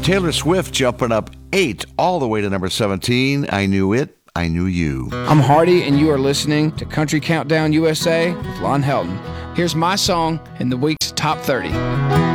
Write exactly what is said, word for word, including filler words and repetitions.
Taylor Swift jumping up eight all the way to number seventeen. I Knew It, I Knew You. I'm Hardy, and you are listening to Country Countdown U S A with Lon Helton. Here's my song in the week's Top thirty.